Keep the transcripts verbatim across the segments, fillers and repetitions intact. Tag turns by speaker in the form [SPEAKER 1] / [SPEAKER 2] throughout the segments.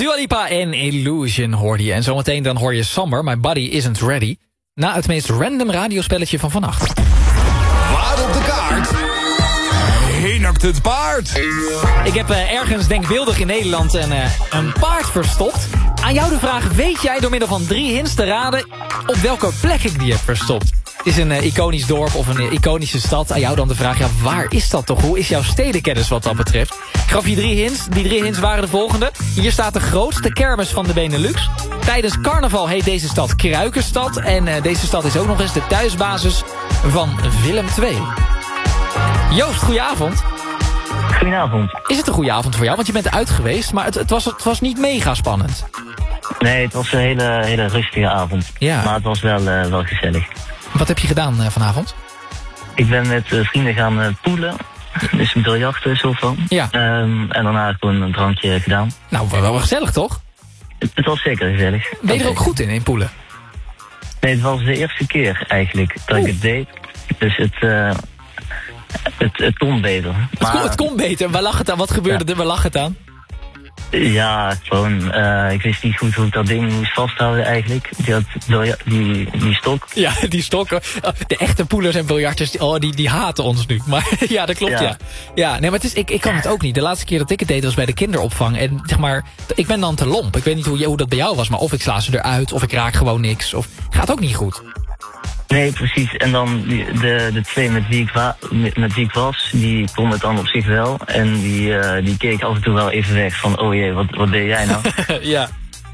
[SPEAKER 1] Dua Lipa en Illusion hoorde je. En zometeen dan hoor je Summer, My Body Isn't Ready. Na het meest random radiospelletje van vannacht.
[SPEAKER 2] Waar op de kaart hinnikt het paard?
[SPEAKER 1] Ik heb uh, ergens denkbeeldig in Nederland een, uh, een paard verstopt. Aan jou de vraag, weet jij door middel van drie hints te raden op welke plek ik die heb verstopt? Het is een uh, iconisch dorp of een uh, iconische stad. Aan jou dan de vraag, ja, waar is dat toch? Hoe is jouw stedenkennis wat dat betreft? Ik gaf je drie hints. Die drie hints waren de volgende. Hier staat de grootste kermis van de Benelux. Tijdens carnaval heet deze stad Kruikenstad. En uh, deze stad is ook nog eens de thuisbasis van Willem twee. Joost, goedenavond.
[SPEAKER 3] Goedenavond.
[SPEAKER 1] Is het een goede avond voor jou? Want je bent uit geweest, maar het, het, was, het was niet mega spannend.
[SPEAKER 3] Nee, het was een hele, hele rustige avond.
[SPEAKER 1] Ja.
[SPEAKER 3] Maar het was wel, uh, wel gezellig.
[SPEAKER 1] Wat heb je gedaan uh, vanavond?
[SPEAKER 3] Ik ben met uh, vrienden gaan uh, poelen. Dus een biljarten zo van.
[SPEAKER 1] Ja.
[SPEAKER 3] Um, en daarna gewoon een drankje gedaan.
[SPEAKER 1] Nou, wel, wel gezellig toch?
[SPEAKER 3] Het, het was zeker gezellig.
[SPEAKER 1] Ben je er ook goed in, in poelen?
[SPEAKER 3] Nee, het was de eerste keer eigenlijk dat
[SPEAKER 1] Oeh.
[SPEAKER 3] ik het deed. Dus het, uh, het, het kon beter.
[SPEAKER 1] Het,
[SPEAKER 3] Maar,
[SPEAKER 1] kon, het kon beter. Waar lag het aan? Wat gebeurde
[SPEAKER 3] Ja.
[SPEAKER 1] er? Waar lag het aan?
[SPEAKER 3] Ja, gewoon. Uh, ik wist niet goed hoe ik dat ding moest vasthouden eigenlijk. Die, had, bilja- die, die stok.
[SPEAKER 1] Ja, die stokken. De echte poelers en biljarters, die, oh, die, die haten ons nu. Maar ja, dat klopt, ja. Ja, ja nee, maar het is, ik, ik kan het ook niet. De laatste keer dat ik het deed was bij de kinderopvang. En zeg maar, ik ben dan te lomp. Ik weet niet hoe, hoe dat bij jou was, maar of ik sla ze eruit, of ik raak gewoon niks. Of gaat ook niet goed.
[SPEAKER 3] Nee, precies. En dan die, de, de twee met wie, ik wa- met, met wie ik was, die konden het dan op zich wel. En die, uh, die keek af en toe wel even weg van, oh jee, wat, wat deed jij nou?
[SPEAKER 1] Ja.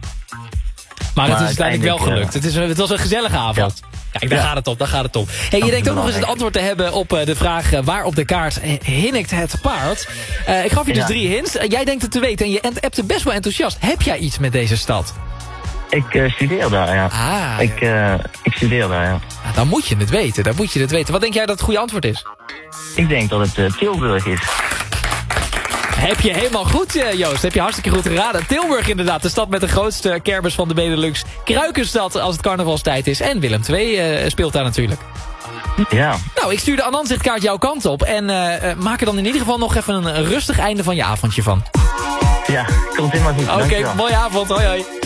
[SPEAKER 1] Maar, het is uiteindelijk wel gelukt. Het, is, het was een gezellige avond. Ja. Kijk, daar
[SPEAKER 3] Ja.
[SPEAKER 1] gaat het op, daar gaat het op. Hey, je denkt ook nog eens het antwoord te hebben op uh, de vraag... Uh, waar op de kaart hinnikt het paard? Uh, ik gaf je dus
[SPEAKER 3] Ja.
[SPEAKER 1] drie hints. Uh, jij denkt het te weten en je appte best wel enthousiast. Heb jij iets met deze stad?
[SPEAKER 3] Ik uh, studeer daar, ja.
[SPEAKER 1] Ah,
[SPEAKER 3] ik, uh, ik studeer daar, ja.
[SPEAKER 1] ja, dan moet je het weten. Dan moet je het weten. Wat denk jij dat het goede antwoord is?
[SPEAKER 3] Ik denk dat het uh, Tilburg is.
[SPEAKER 1] Heb je helemaal goed, uh, Joost. Heb je hartstikke goed geraden. Tilburg inderdaad, de stad met de grootste kermis van de Benelux. Kruikenstad als het carnavalstijd is. En Willem twee uh, speelt daar natuurlijk.
[SPEAKER 3] Ja.
[SPEAKER 1] Nou, ik stuur de Anansichtkaart jouw kant op. En uh, uh, maak er dan in ieder geval nog even een rustig einde van je avondje van.
[SPEAKER 3] Ja, komt helemaal goed.
[SPEAKER 1] Oké,
[SPEAKER 3] Dankjewel.
[SPEAKER 1] mooie avond. Hoi hoi.